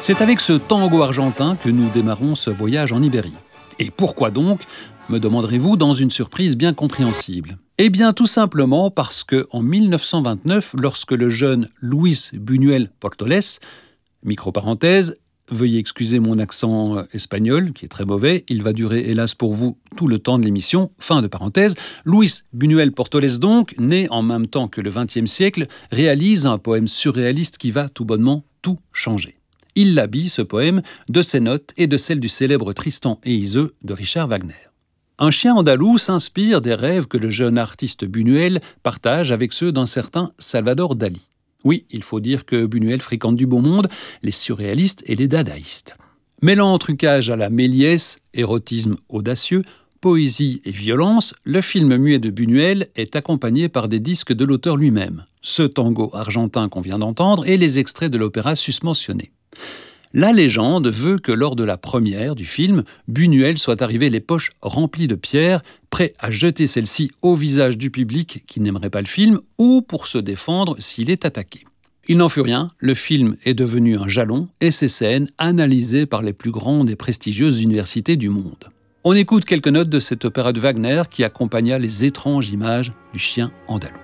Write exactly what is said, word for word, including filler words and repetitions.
C'est avec ce tango argentin que nous démarrons ce voyage en Ibérie. Et pourquoi donc, me demanderez-vous, dans une surprise bien compréhensible? Eh bien, tout simplement parce que en mille neuf cent vingt-neuf, lorsque le jeune Luis Buñuel Portoles, micro-parenthèse, veuillez excuser mon accent espagnol, qui est très mauvais, il va durer hélas pour vous tout le temps de l'émission, fin de parenthèse, Luis Buñuel Portoles donc, né en même temps que le vingtième siècle, réalise un poème surréaliste qui va tout bonnement tout changer. Il l'habille, ce poème, de ses notes et de celles du célèbre Tristan et Iseult de Richard Wagner. Un chien andalou s'inspire des rêves que le jeune artiste Buñuel partage avec ceux d'un certain Salvador Dali. Oui, il faut dire que Buñuel fréquente du beau monde, les surréalistes et les dadaïstes. Mêlant trucage à la Méliès, érotisme audacieux, poésie et violence, le film muet de Buñuel est accompagné par des disques de l'auteur lui-même, ce tango argentin qu'on vient d'entendre et les extraits de l'opéra susmentionné. La légende veut que lors de la première du film, Buñuel soit arrivé les poches remplies de pierres, prêt à jeter celles-ci au visage du public qui n'aimerait pas le film ou pour se défendre s'il est attaqué. Il n'en fut rien, le film est devenu un jalon et ses scènes analysées par les plus grandes et prestigieuses universités du monde. On écoute quelques notes de cet opéra de Wagner qui accompagna les étranges images du chien andalou.